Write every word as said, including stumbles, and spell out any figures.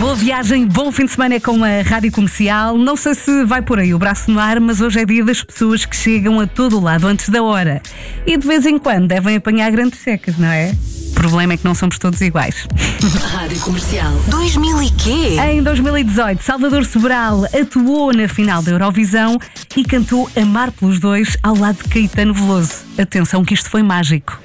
Boa viagem, bom fim de semana com a Rádio Comercial. Não sei se vai por aí o braço no ar, mas hoje é dia das pessoas que chegam a todo o lado antes da hora. E de vez em quando devem apanhar grandes secas, não é? O problema é que não somos todos iguais. Rádio Comercial. dois mil e quê? Em dois mil e dezoito, Salvador Sobral atuou na final da Eurovisão e cantou Amar pelos Dois ao lado de Caetano Veloso. Atenção que isto foi mágico.